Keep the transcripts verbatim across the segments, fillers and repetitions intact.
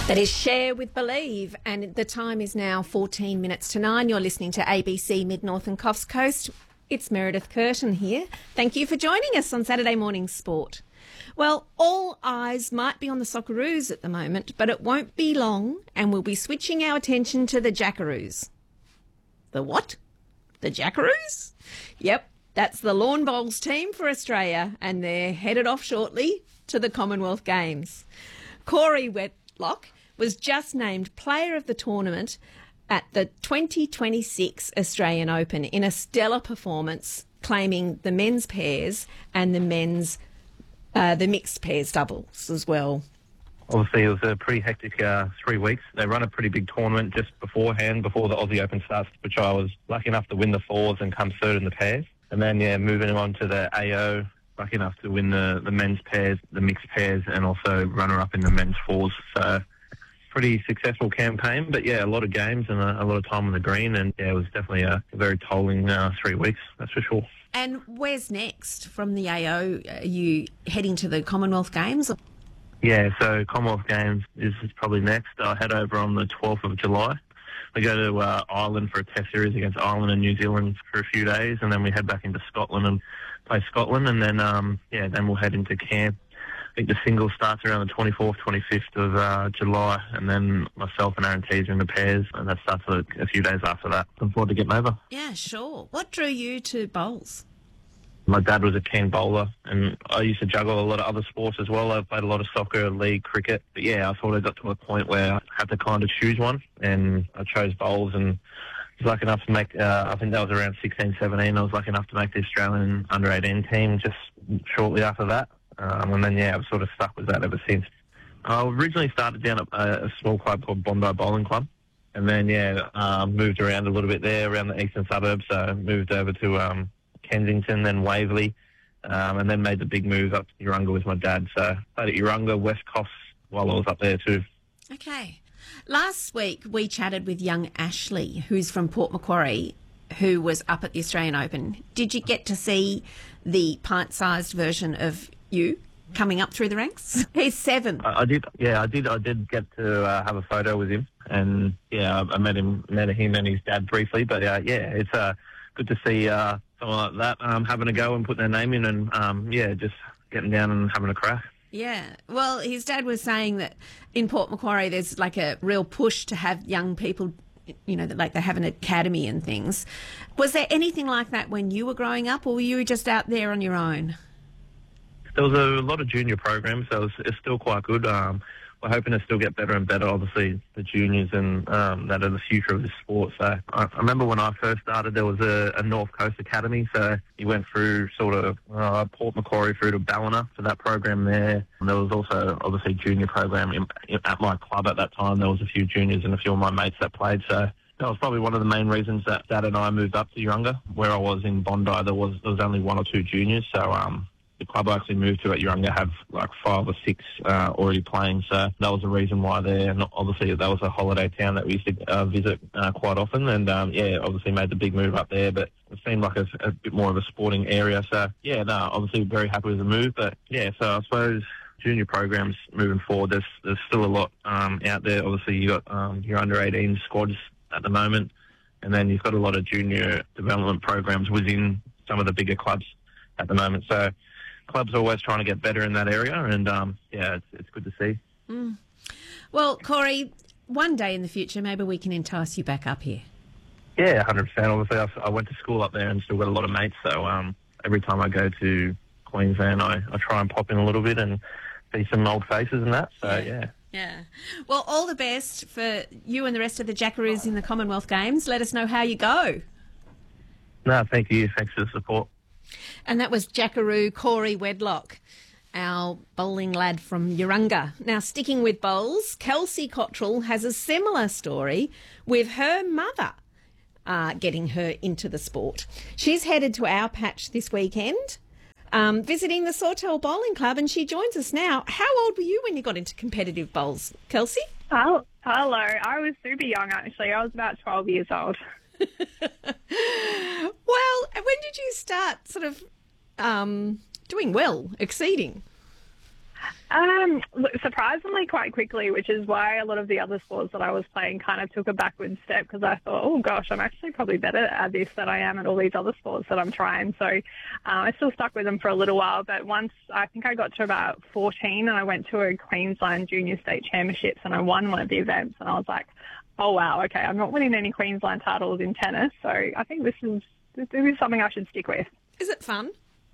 That is Share with Believe, and the time is now fourteen minutes to nine. You're listening to A B C Mid-North and Coffs Coast. It's Meredith Curtin here. Thank you for joining us on Saturday Morning Sport. Well, all eyes might be on the Socceroos at the moment, but it won't be long, and we'll be switching our attention to the Jackaroos. The what? The Jackaroos? Yep, that's the lawn bowls team for Australia, and they're headed off shortly to the Commonwealth Games. Corey Whitlock was just named Player of the Tournament at the twenty twenty-six Australian Open in a stellar performance, claiming the men's pairs and the men's uh, the mixed pairs doubles as well. Obviously, it was a pretty hectic uh, three weeks. They run a pretty big tournament just beforehand, before the Aussie Open starts, which I was lucky enough to win the fours and come third in the pairs. And then, yeah, moving on to the A O, lucky enough to win the, the men's pairs, the mixed pairs, and also runner-up in the men's fours. So pretty successful campaign, but yeah, a lot of games and a, a lot of time on the green, and yeah, it was definitely a, a very tolling uh, three weeks, that's for sure. And where's next from the A O? Are you heading to the Commonwealth Games? Yeah, so Commonwealth Games is, is probably next. I head over on the twelfth of July. We go to uh, Ireland for a test series against Ireland and New Zealand for a few days, and then we head back into Scotland and play Scotland, and then um, yeah, then we'll head into camp. I think the single starts around the twenty-fourth, twenty-fifth of uh, July, and then myself and Aaron Tees are in the pairs, and that starts a, a few days after that. Looking forward to getting over. Yeah, sure. What drew you to bowls? My dad was a keen bowler, and I used to juggle a lot of other sports as well. I played a lot of soccer, league, cricket. But yeah, I thought I got to a point where I had to kind of choose one, and I chose bowls, and I was lucky enough to make, uh, I think that was around sixteen, seventeen, I was lucky enough to make the Australian under eighteen team just shortly after that. Um, and then, yeah, I've sort of stuck with that ever since. I originally started down at a, a small club called Bondi Bowling Club. And then, yeah, um, moved around a little bit there around the eastern suburbs. So moved over to um, Kensington, then Waverley, um, and then made the big move up to Urunga with my dad. So played at Urunga, West Coast while I was up there too. Okay. Last week we chatted with young Ashley, who's from Port Macquarie, who was up at the Australian Open. Did you get to see the pint-sized version of you coming up through the ranks? He's seven. I, I did, yeah, I did. I did get to uh, have a photo with him, and yeah, I, I met him, met him and his dad briefly. But uh, yeah, it's uh, good to see uh, someone like that um, having a go and putting their name in, and um, yeah, just getting down and having a crack. Yeah, well, his dad was saying that in Port Macquarie, there's like a real push to have young people, you know, that like they have an academy and things. Was there anything like that when you were growing up, or were you just out there on your own? There was a lot of junior programs, so it's, it's still quite good. Um, we're hoping to still get better and better, obviously, the juniors and um, that are the future of the sport. So I, I remember when I first started, there was a, a North Coast Academy, so you went through sort of uh, Port Macquarie through to Ballina for that program there. And there was also, obviously, a junior program in, in, at my club at that time. There was a few juniors and a few of my mates that played, so that was probably one of the main reasons that Dad and I moved up to Urunga. Where I was in Bondi, there was there was only one or two juniors, so um, the club I actually moved to at Urunga have like five or six uh, already playing, so that was the reason why there. And obviously, that was a holiday town that we used to uh, visit uh, quite often, and um, yeah, obviously made the big move up there, but it seemed like a, a bit more of a sporting area, so yeah, no, obviously very happy with the move, but yeah, so I suppose junior programs moving forward, there's, there's still a lot um, out there. Obviously, you got um, your under eighteen squads at the moment, and then you've got a lot of junior development programs within some of the bigger clubs at the moment, so clubs are always trying to get better in that area, and um, yeah, it's, it's good to see. Mm. Well, Corey, one day in the future, maybe we can entice you back up here. Yeah, one hundred percent. Obviously, I, I went to school up there and still got a lot of mates, so um, every time I go to Queensland, I, I try and pop in a little bit and see some old faces and that, so yeah. Yeah. Well, all the best for you and the rest of the Jackaroos in the Commonwealth Games. Let us know how you go. No, thank you. Thanks for the support. And that was Jackaroo Corey Whitlock, our bowling lad from Urunga. Now, sticking with bowls, Kelsey Cottrell has a similar story with her mother uh, getting her into the sport. She's headed to our patch this weekend, um, visiting the Sawtell Bowling Club, and she joins us now. How old were you when you got into competitive bowls, Kelsey? Oh, hello. I was super young, actually. I was about twelve years old. Well, when did you start sort of um, doing well, exceeding? Um, look, surprisingly quite quickly, which is why a lot of the other sports that I was playing kind of took a backward step, because I thought, oh gosh, I'm actually probably better at this than I am at all these other sports that I'm trying. So uh, I still stuck with them for a little while, but once I think I got to about fourteen and I went to a Queensland Junior State Championships and I won one of the events, and I was like, oh wow, okay, I'm not winning any Queensland titles in tennis, so I think this is this is something I should stick with. Is it fun?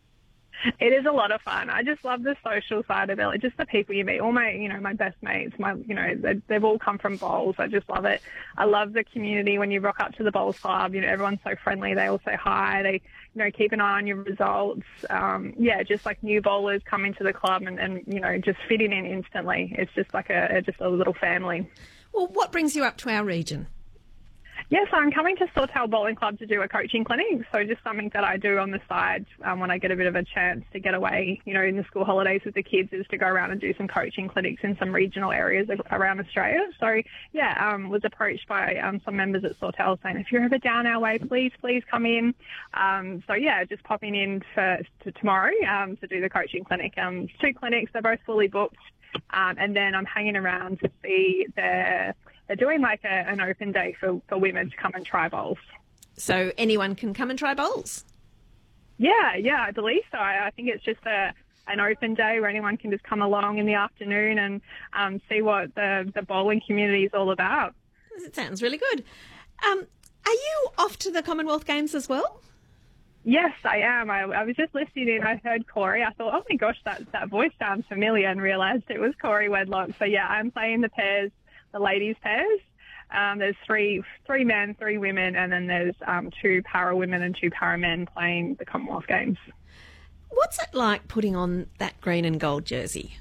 It is a lot of fun. I just love the social side of it, like just the people you meet. All my, you know, my best mates, my, you know, they, they've all come from bowls. I just love it. I love the community when you rock up to the bowls club. You know, everyone's so friendly. They all say hi. They, you know, keep an eye on your results. Um, yeah, just like new bowlers coming to the club and, and, you know, just fitting in instantly. It's just like a just a little family. Well, what brings you up to our region? Yes, I'm coming to Sawtell Bowling Club to do a coaching clinic, so just something that I do on the side um, when I get a bit of a chance to get away, you know, in the school holidays with the kids, is to go around and do some coaching clinics in some regional areas around Australia. So, yeah, um, was approached by um, some members at Sawtell saying, if you're ever down our way, please, please come in. Um, so, yeah, just popping in for to tomorrow um, to do the coaching clinic. Um, two clinics, they're both fully booked, um, and then I'm hanging around to see the... They're doing like a, an open day for, for women to come and try bowls. So anyone can come and try bowls? Yeah, yeah, I believe so. I, I think it's just a, an open day where anyone can just come along in the afternoon and um, see what the, the bowling community is all about. It sounds really good. Um, are you off to the Commonwealth Games as well? Yes, I am. I, I was just listening in. I heard Corey. I thought, oh my gosh, that, that voice sounds familiar, and realised it was Corey Wedlock. So, yeah, I'm playing the pairs. The ladies' pairs. Um, there's three three men, three women, and then there's um, two para women and two para men playing the Commonwealth Games. What's it like putting on that green and gold jersey?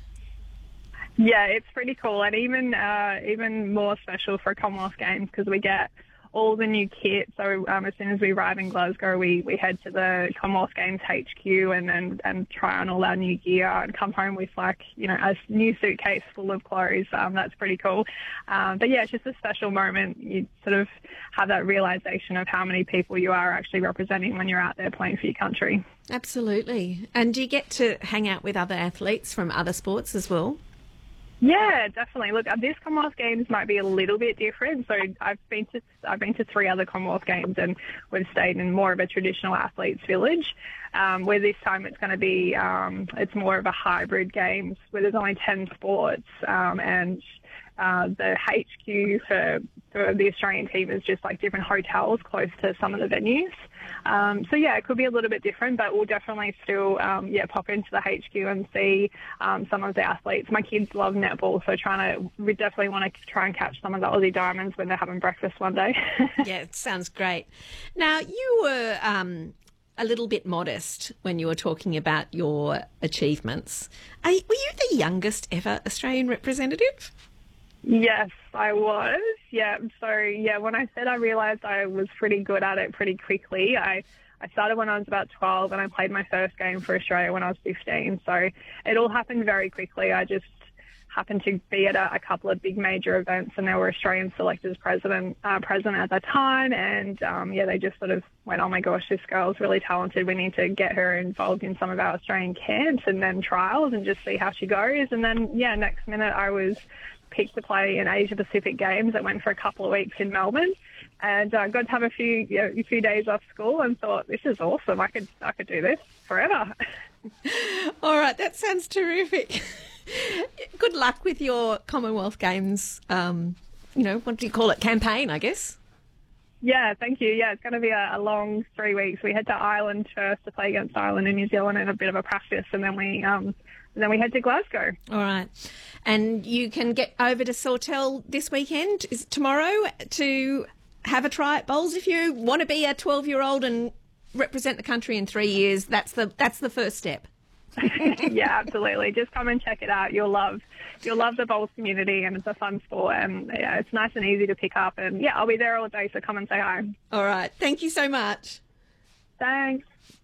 Yeah, it's pretty cool, and even uh, even more special for Commonwealth Games because we get all the new kit. So um, as soon as we arrive in Glasgow, we, we head to the Commonwealth Games H Q and, and, and try on all our new gear and come home with like, you know, a new suitcase full of clothes. Um, that's pretty cool. Um, but yeah, it's just a special moment. You sort of have that realisation of how many people you are actually representing when you're out there playing for your country. Absolutely. And do you get to hang out with other athletes from other sports as well? Yeah, definitely. Look, this Commonwealth Games might be a little bit different. So I've been to I've been to three other Commonwealth Games, and we've stayed in more of a traditional athletes' village. Um, where this time it's going to be um, it's more of a hybrid games where there's only ten sports, um, and uh, the H Q for, for the Australian team is just like different hotels close to some of the venues. Um, so yeah, it could be a little bit different, but we'll definitely still, um, yeah, pop into the H Q and see um, some of the athletes. My kids love netball, so trying to, we definitely want to try and catch some of the Aussie Diamonds when they're having breakfast one day. Yeah, it sounds great. Now, you were um, a little bit modest when you were talking about your achievements. Are, were you the youngest ever Australian representative? Yes, I was. Yeah. So, yeah, when I said I realised I was pretty good at it pretty quickly, I, I started when I was about twelve and I played my first game for Australia when I was fifteen. So it all happened very quickly. I just happened to be at a, a couple of big major events, and there were Australian selectors president, uh, present at that time. And, um, yeah, they just sort of went, oh, my gosh, this girl's really talented. We need to get her involved in some of our Australian camps and then trials and just see how she goes. And then, yeah, next minute I was picked to play in Asia Pacific Games that went for a couple of weeks in Melbourne, and I uh, got to have a few you know, a few days off school and thought, this is awesome. I could I could do this forever. All right, that sounds terrific. Good luck with your Commonwealth Games. Um, you know, what do you call it? Campaign, I guess. Yeah, thank you. Yeah, it's going to be a, a long three weeks. We head to Ireland first to play against Ireland and New Zealand in a bit of a practice, and then we um. And then we head to Glasgow. All right. And you can get over to Sawtell this weekend, is it tomorrow, to have a try at bowls. If you want to be a twelve-year-old and represent the country in three years, that's the that's the first step. Yeah, absolutely. Just come and check it out. You'll love you'll love the bowls community, and it's a fun sport, and yeah, it's nice and easy to pick up. And yeah, I'll be there all day, so come and say hi. All right. Thank you so much. Thanks.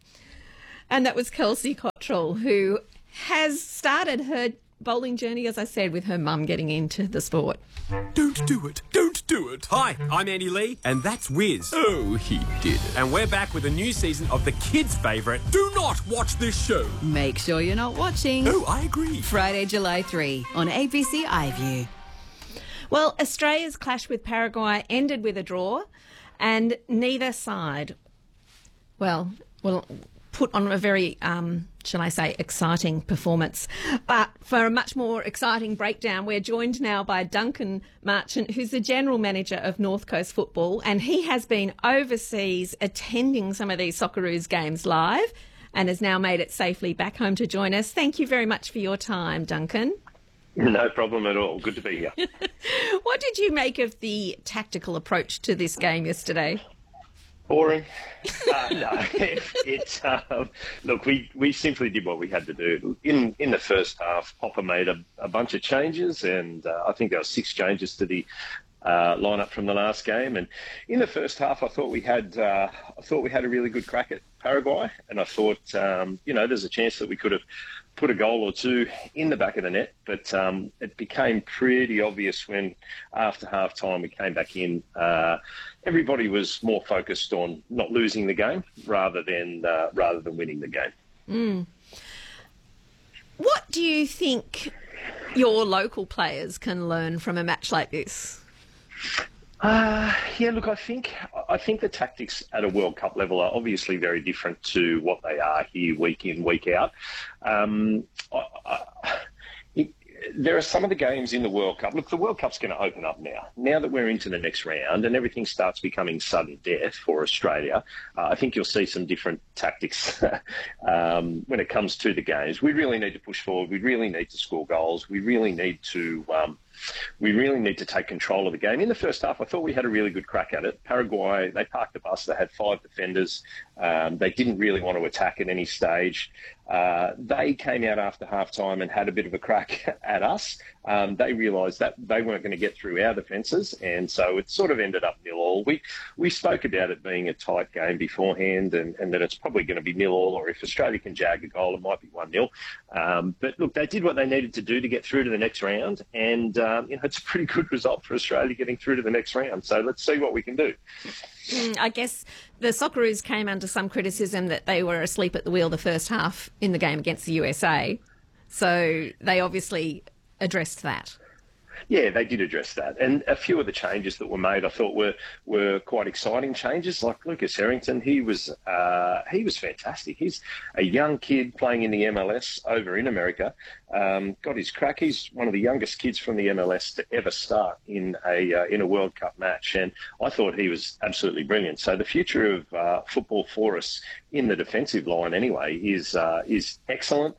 And that was Kelsey Cottrell, who has started her bowling journey, as I said, with her mum getting into the sport. Don't do it. Don't do it. Hi, I'm Andy Lee, and that's Wiz. Oh, he did it. And we're back with a new season of the kids' favourite, Do Not Watch This Show. Make sure you're not watching. Oh, I agree. Friday, July third on A B C iView. Well, Australia's clash with Paraguay ended with a draw, and neither side, well, well, put on a very, um, shall I say, exciting performance. But for a much more exciting breakdown, we're joined now by Duncan Marchant, who's the General Manager of North Coast Football, and he has been overseas attending some of these Socceroos games live and has now made it safely back home to join us. Thank you very much for your time, Duncan. No problem at all. Good to be here. What did you make of the tactical approach to this game yesterday? Boring. Uh, no, it, it um, look, we, we simply did what we had to do. In in the first half, Popper made a, a bunch of changes, and uh, I think there were six changes to the uh, lineup from the last game. And in the first half, I thought we had uh, I thought we had a really good crack at Paraguay, and I thought um, you know there's a chance that we could have put a goal or two in the back of the net, but um, it became pretty obvious when after half time we came back in. Uh, everybody was more focused on not losing the game rather than uh, rather than winning the game. Mm. What do you think your local players can learn from a match like this? Uh, yeah, look, I think I think the tactics at a World Cup level are obviously very different to what they are here week in, week out. Um, I, I, it, there are some of the games in the World Cup. Look, the World Cup's going to open up now. Now that we're into the next round and everything starts becoming sudden death for Australia, uh, I think you'll see some different tactics um, when it comes to the games. We really need to push forward. We really need to score goals. We really need to... Um, We really need to take control of the game. In the first half, I thought we had a really good crack at it. Paraguay, they parked the bus. They had five defenders. Um, they didn't really want to attack at any stage. Uh, they came out after half-time and had a bit of a crack at us. Um, they realised that they weren't going to get through our defences, and so it sort of ended up nil-all. We we spoke about it being a tight game beforehand and, and that it's probably going to be nil-all, or if Australia can jag a goal, it might be one-nil. Um, but, look, they did what they needed to do to get through to the next round, and um, you know, it's a pretty good result for Australia getting through to the next round. So let's see what we can do. Mm, I guess the Socceroos came under some criticism that they were asleep at the wheel the first half in the game against the U S A. So they obviously addressed that. Yeah, they did address that. And a few of the changes that were made I thought were were quite exciting changes. Like Lucas Harrington, he was uh, he was fantastic. He's a young kid playing in the M L S over in America. Um, got his crack. He's one of the youngest kids from the M L S to ever start in a uh, in a World Cup match. And I thought he was absolutely brilliant. So the future of uh, football for us in the defensive line anyway is uh, is excellent.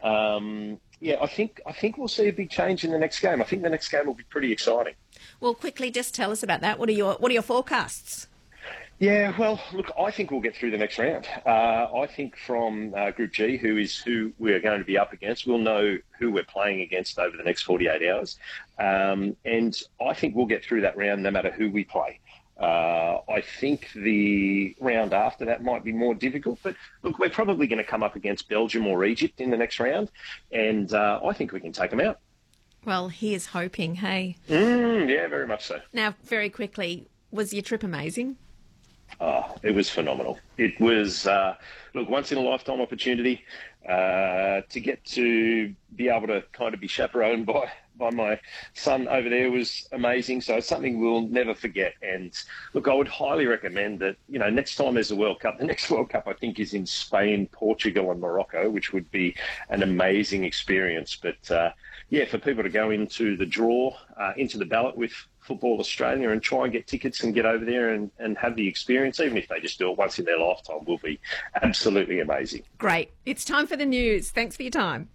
Um, Yeah, I think I think we'll see a big change in the next game. I think the next game will be pretty exciting. Well, quickly, just tell us about that. What are your What are your forecasts? Yeah, well, look, I think we'll get through the next round. Uh, I think from uh, Group G, who is who we're going to be up against, we'll know who we're playing against over the next forty-eight hours, um, and I think we'll get through that round no matter who we play. Uh, I think the round after that might be more difficult, but look, we're probably going to come up against Belgium or Egypt in the next round, and uh, I think we can take them out. Well, here's hoping, hey? Mm, yeah, very much so. Now, very quickly, was your trip amazing? Oh, it was phenomenal. It was, uh, look, once-in-a-lifetime opportunity uh, to get to be able to kind of be chaperoned by by my son over there was amazing. So it's something we'll never forget. And look, I would highly recommend that, you know, next time there's a World Cup, the next World Cup I think is in Spain, Portugal and Morocco, which would be an amazing experience. But uh, yeah, for people to go into the draw, uh, into the ballot with Football Australia and try and get tickets and get over there and, and have the experience, even if they just do it once in their lifetime, will be absolutely amazing. Great. It's time for the news. Thanks for your time.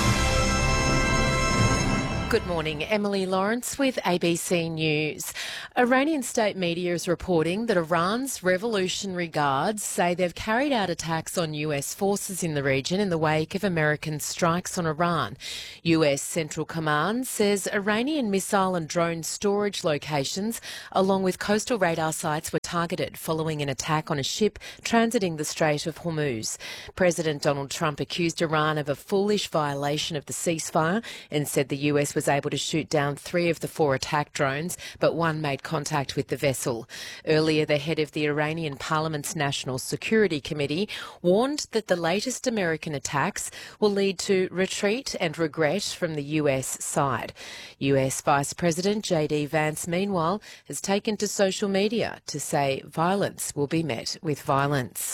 Good morning, Emily Lawrence with A B C News. Iranian state media is reporting that Iran's Revolutionary Guards say they've carried out attacks on U S forces in the region in the wake of American strikes on Iran. U S Central Command says Iranian missile and drone storage locations, along with coastal radar sites, were targeted following an attack on a ship transiting the Strait of Hormuz. President Donald Trump accused Iran of a foolish violation of the ceasefire and said the U S was able to shoot down three of the four attack drones, but one made contact with the vessel. Earlier, the head of the Iranian Parliament's National Security Committee warned that the latest American attacks will lead to retreat and regret from the U S side. U S Vice President J D Vance, meanwhile, has taken to social media to say violence will be met with violence.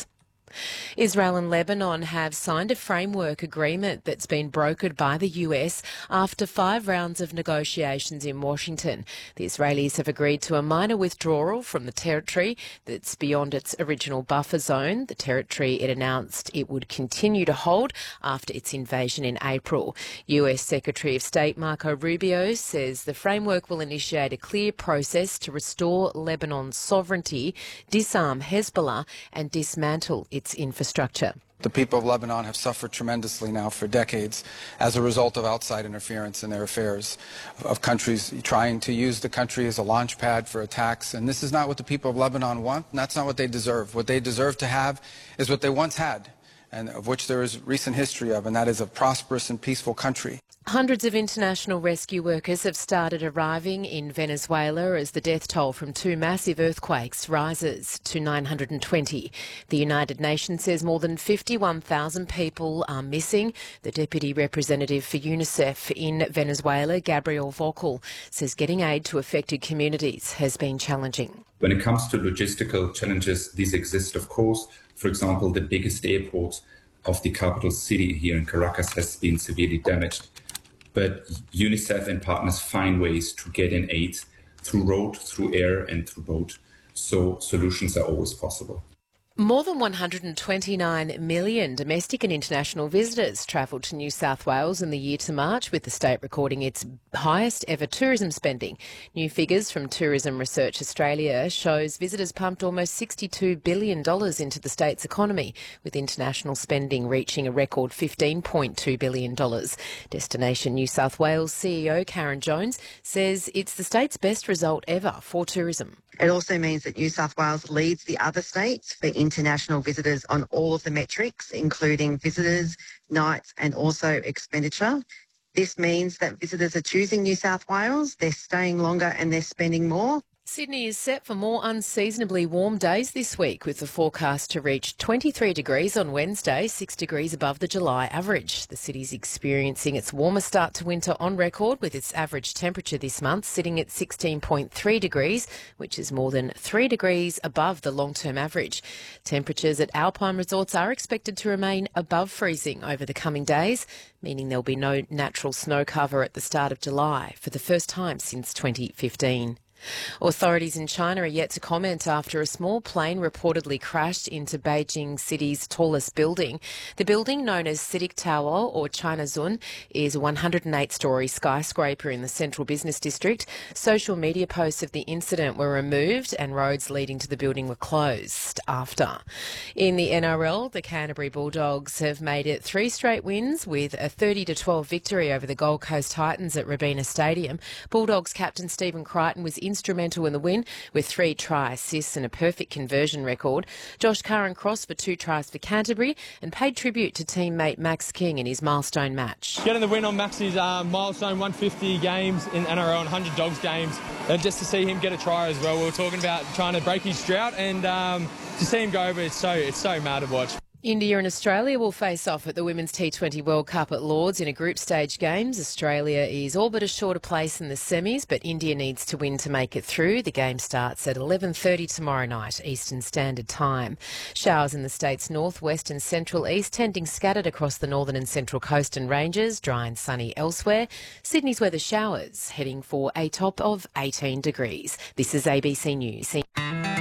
Israel and Lebanon have signed a framework agreement that's been brokered by the U S after five rounds of negotiations in Washington. The Israelis have agreed to a minor withdrawal from the territory that's beyond its original buffer zone, the territory it announced it would continue to hold after its invasion in April. U S Secretary of State Marco Rubio says the framework will initiate a clear process to restore Lebanon's sovereignty, disarm Hezbollah and dismantle its infrastructure. The people of Lebanon have suffered tremendously now for decades as a result of outside interference in their affairs, of countries trying to use the country as a launch pad for attacks. And this is not what the people of Lebanon want, and that's not what they deserve. What they deserve to have is what they once had, and of which there is recent history of, and that is a prosperous and peaceful country. Hundreds of international rescue workers have started arriving in Venezuela as the death toll from two massive earthquakes rises to nine hundred twenty. The United Nations says more than fifty-one thousand people are missing. The Deputy Representative for UNICEF in Venezuela, Gabriel Vocal, says getting aid to affected communities has been challenging. When it comes to logistical challenges, these exist, of course. For example, the biggest airport of the capital city here in Caracas has been severely damaged. But UNICEF and partners find ways to get in aid through road, through air and through boat. So solutions are always possible. More than one hundred twenty-nine million domestic and international visitors travelled to New South Wales in the year to March, with the state recording its highest ever tourism spending. New figures from Tourism Research Australia shows visitors pumped almost sixty-two billion dollars into the state's economy, with international spending reaching a record fifteen point two billion dollars. Destination New South Wales C E O Karen Jones says it's the state's best result ever for tourism. It also means that New South Wales leads the other states for international visitors on all of the metrics, including visitors, nights and also expenditure. This means that visitors are choosing New South Wales, they're staying longer and they're spending more. Sydney is set for more unseasonably warm days this week, with the forecast to reach twenty-three degrees on Wednesday, six degrees above the July average. The city's experiencing its warmest start to winter on record, with its average temperature this month sitting at sixteen point three degrees, which is more than three degrees above the long-term average. Temperatures at alpine resorts are expected to remain above freezing over the coming days, meaning there'll be no natural snow cover at the start of July for the first time since twenty fifteen. Authorities in China are yet to comment after a small plane reportedly crashed into Beijing City's tallest building. The building, known as CITIC Tower or China Zun, is a one hundred eight storey skyscraper in the central business district. Social media posts of the incident were removed and roads leading to the building were closed after. In the N R L, the Canterbury Bulldogs have made it three straight wins with a thirty to twelve victory over the Gold Coast Titans at Robina Stadium. Bulldogs captain Stephen Crichton was instrumental in the win with three try assists and a perfect conversion record. Josh Curran crossed for two tries for Canterbury and paid tribute to teammate Max King in his milestone match. Getting the win on Max's uh, milestone one hundred fifty games in N R L and one hundred Dogs games, and just to see him get a try as well. We were talking about trying to break his drought, and um, to see him go over, it's so, it's so mad to watch. India and Australia will face off at the Women's T twenty World Cup at Lords in a group stage games. Australia is all but a shorter place in the semis, but India needs to win to make it through. The game starts at eleven thirty tomorrow night, Eastern Standard Time. Showers in the state's north, west and central east, tending scattered across the northern and central coast and ranges, dry and sunny elsewhere. Sydney's weather showers, heading for a top of eighteen degrees. This is A B C News.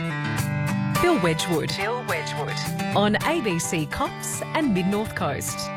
Bill Wedgwood. Bill Wedgwood. On A B C Cops and Mid North Coast.